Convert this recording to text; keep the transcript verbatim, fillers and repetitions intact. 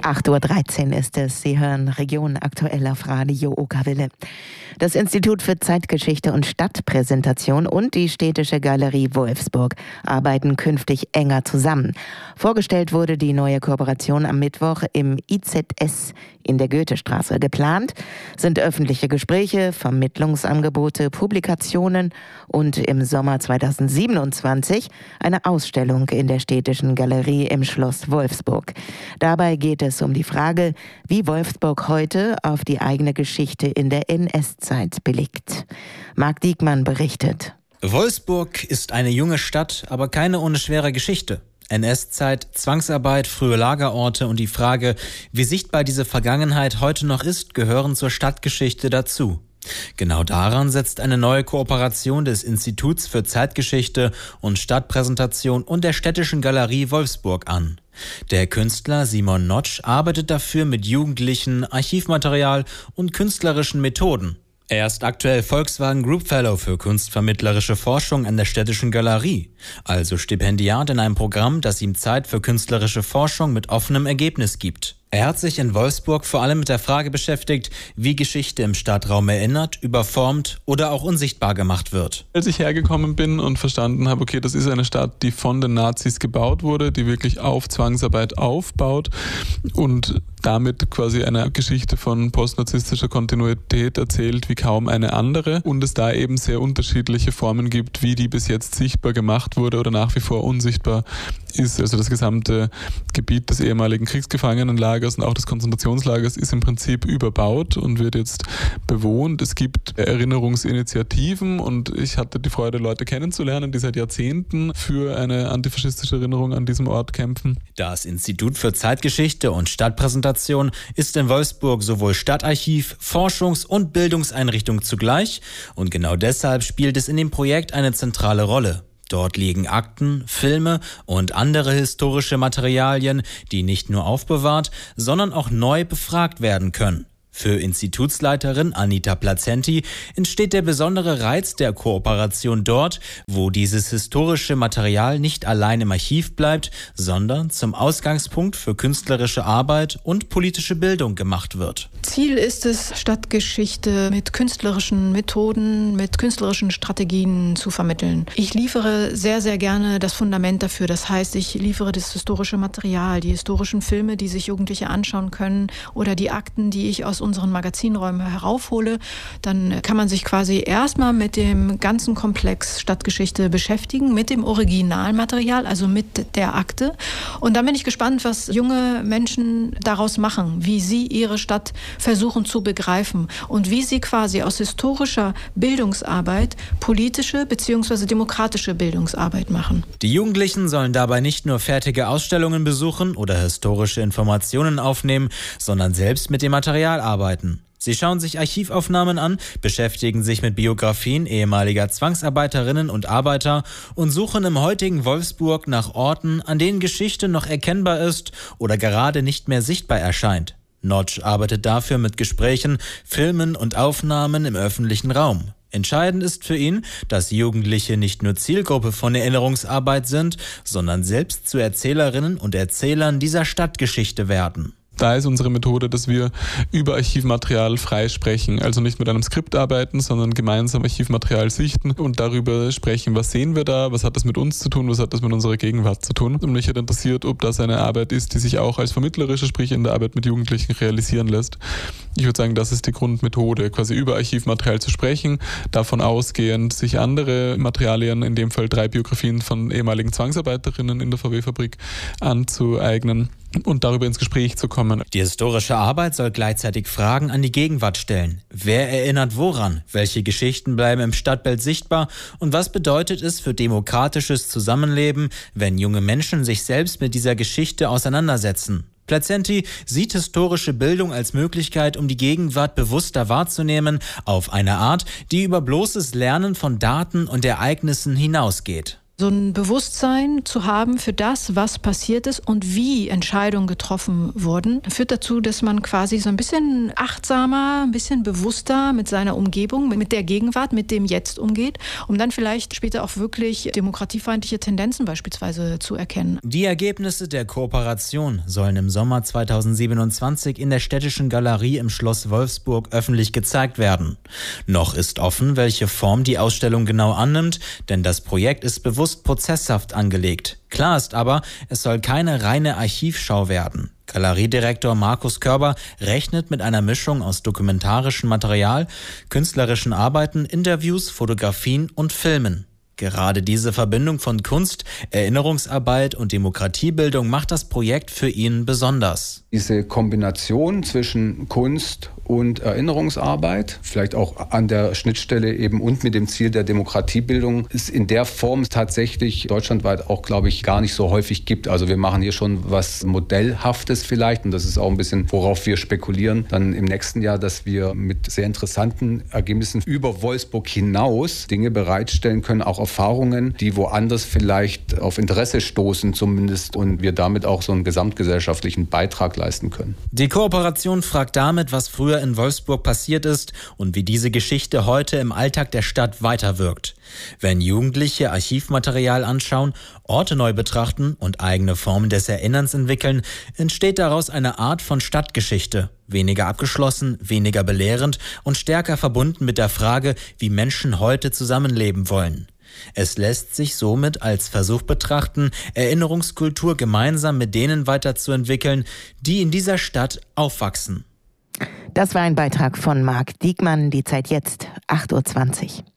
acht Uhr dreizehn ist es. Sie hören Region aktuell auf Radio Okawelle. Das Institut für Zeitgeschichte und Stadtpräsentation und die Städtische Galerie Wolfsburg arbeiten künftig enger zusammen. Vorgestellt wurde die neue Kooperation am Mittwoch im I Z S in der Goethestraße. Geplant sind öffentliche Gespräche, Vermittlungsangebote, Publikationen und im Sommer zweitausendsiebenundzwanzig eine Ausstellung in der Städtischen Galerie im Schloss Wolfsburg. Dabei geht es um die Frage, wie Wolfsburg heute auf die eigene Geschichte in der N S-Zeit blickt. Marc Diekmann berichtet. Wolfsburg ist eine junge Stadt, aber keine ohne schwere Geschichte. N S-Zeit, Zwangsarbeit, frühe Lagerorte und die Frage, wie sichtbar diese Vergangenheit heute noch ist, gehören zur Stadtgeschichte dazu. Genau daran setzt eine neue Kooperation des Instituts für Zeitgeschichte und Stadtpräsentation und der Städtischen Galerie Wolfsburg an. Der Künstler Simon Notsch arbeitet dafür mit Jugendlichen, Archivmaterial und künstlerischen Methoden. Er ist aktuell Volkswagen Group Fellow für kunstvermittlerische Forschung an der Städtischen Galerie, also Stipendiat in einem Programm, das ihm Zeit für künstlerische Forschung mit offenem Ergebnis gibt. Er hat sich in Wolfsburg vor allem mit der Frage beschäftigt, wie Geschichte im Stadtraum erinnert, überformt oder auch unsichtbar gemacht wird. Als ich hergekommen bin und verstanden habe, okay, das ist eine Stadt, die von den Nazis gebaut wurde, die wirklich auf Zwangsarbeit aufbaut und damit quasi eine Geschichte von postnarzisstischer Kontinuität erzählt wie kaum eine andere und es da eben sehr unterschiedliche Formen gibt, wie die bis jetzt sichtbar gemacht wurde oder nach wie vor unsichtbar ist. Also das gesamte Gebiet des ehemaligen Kriegsgefangenenlagers und auch des Konzentrationslagers ist im Prinzip überbaut und wird jetzt bewohnt. Es gibt Erinnerungsinitiativen und ich hatte die Freude, Leute kennenzulernen, die seit Jahrzehnten für eine antifaschistische Erinnerung an diesem Ort kämpfen. Das Institut für Zeitgeschichte und Stadtpräsentation ist in Wolfsburg sowohl Stadtarchiv, Forschungs- und Bildungseinrichtung zugleich und genau deshalb spielt es in dem Projekt eine zentrale Rolle. Dort liegen Akten, Filme und andere historische Materialien, die nicht nur aufbewahrt, sondern auch neu befragt werden können. Für Institutsleiterin Anita Placenti entsteht der besondere Reiz der Kooperation dort, wo dieses historische Material nicht allein im Archiv bleibt, sondern zum Ausgangspunkt für künstlerische Arbeit und politische Bildung gemacht wird. Ziel ist es, Stadtgeschichte mit künstlerischen Methoden, mit künstlerischen Strategien zu vermitteln. Ich liefere sehr, sehr gerne das Fundament dafür. Das heißt, ich liefere das historische Material, die historischen Filme, die sich Jugendliche anschauen können oder die Akten, die ich aus unseren Magazinräumen heraufhole. Dann kann man sich quasi erstmal mit dem ganzen Komplex Stadtgeschichte beschäftigen, mit dem Originalmaterial, also mit der Akte. Und dann bin ich gespannt, was junge Menschen daraus machen, wie sie ihre Stadt versuchen zu begreifen und wie sie quasi aus historischer Bildungsarbeit politische bzw. demokratische Bildungsarbeit machen. Die Jugendlichen sollen dabei nicht nur fertige Ausstellungen besuchen oder historische Informationen aufnehmen, sondern selbst mit dem Material arbeiten. Sie schauen sich Archivaufnahmen an, beschäftigen sich mit Biografien ehemaliger Zwangsarbeiterinnen und Arbeiter und suchen im heutigen Wolfsburg nach Orten, an denen Geschichte noch erkennbar ist oder gerade nicht mehr sichtbar erscheint. Notsch arbeitet dafür mit Gesprächen, Filmen und Aufnahmen im öffentlichen Raum. Entscheidend ist für ihn, dass Jugendliche nicht nur Zielgruppe von Erinnerungsarbeit sind, sondern selbst zu Erzählerinnen und Erzählern dieser Stadtgeschichte werden. Da ist unsere Methode, dass wir über Archivmaterial frei sprechen, also nicht mit einem Skript arbeiten, sondern gemeinsam Archivmaterial sichten und darüber sprechen, was sehen wir da, was hat das mit uns zu tun, was hat das mit unserer Gegenwart zu tun. Und mich hat interessiert, ob das eine Arbeit ist, die sich auch als vermittlerische, sprich in der Arbeit mit Jugendlichen realisieren lässt. Ich würde sagen, das ist die Grundmethode, quasi über Archivmaterial zu sprechen, davon ausgehend sich andere Materialien, in dem Fall drei Biografien von ehemaligen Zwangsarbeiterinnen in der V W-Fabrik, anzueignen und darüber ins Gespräch zu kommen. Die historische Arbeit soll gleichzeitig Fragen an die Gegenwart stellen. Wer erinnert woran? Welche Geschichten bleiben im Stadtbild sichtbar? Und was bedeutet es für demokratisches Zusammenleben, wenn junge Menschen sich selbst mit dieser Geschichte auseinandersetzen? Placenti sieht historische Bildung als Möglichkeit, um die Gegenwart bewusster wahrzunehmen, auf eine Art, die über bloßes Lernen von Daten und Ereignissen hinausgeht. So ein Bewusstsein zu haben für das, was passiert ist und wie Entscheidungen getroffen wurden, führt dazu, dass man quasi so ein bisschen achtsamer, ein bisschen bewusster mit seiner Umgebung, mit der Gegenwart, mit dem Jetzt umgeht, um dann vielleicht später auch wirklich demokratiefeindliche Tendenzen beispielsweise zu erkennen. Die Ergebnisse der Kooperation sollen im Sommer zweitausendsiebenundzwanzig in der Städtischen Galerie im Schloss Wolfsburg öffentlich gezeigt werden. Noch ist offen, welche Form die Ausstellung genau annimmt, denn das Projekt ist bewusst prozesshaft angelegt. Klar ist aber, es soll keine reine Archivschau werden. Galeriedirektor Markus Körber rechnet mit einer Mischung aus dokumentarischem Material, künstlerischen Arbeiten, Interviews, Fotografien und Filmen. Gerade diese Verbindung von Kunst, Erinnerungsarbeit und Demokratiebildung macht das Projekt für ihn besonders. Diese Kombination zwischen Kunst und Erinnerungsarbeit, vielleicht auch an der Schnittstelle eben und mit dem Ziel der Demokratiebildung, ist in der Form tatsächlich deutschlandweit auch, glaube ich, gar nicht so häufig gibt. Also wir machen hier schon was Modellhaftes vielleicht und das ist auch ein bisschen, worauf wir spekulieren, dann im nächsten Jahr, dass wir mit sehr interessanten Ergebnissen über Wolfsburg hinaus Dinge bereitstellen können, auch Erfahrungen, die woanders vielleicht auf Interesse stoßen zumindest und wir damit auch so einen gesamtgesellschaftlichen Beitrag leisten können. Die Kooperation fragt damit, was früher in Wolfsburg passiert ist und wie diese Geschichte heute im Alltag der Stadt weiterwirkt. Wenn Jugendliche Archivmaterial anschauen, Orte neu betrachten und eigene Formen des Erinnerns entwickeln, entsteht daraus eine Art von Stadtgeschichte. Weniger abgeschlossen, weniger belehrend und stärker verbunden mit der Frage, wie Menschen heute zusammenleben wollen. Es lässt sich somit als Versuch betrachten, Erinnerungskultur gemeinsam mit denen weiterzuentwickeln, die in dieser Stadt aufwachsen. Das war ein Beitrag von Marc Diekmann, die Zeit jetzt, acht Uhr zwanzig.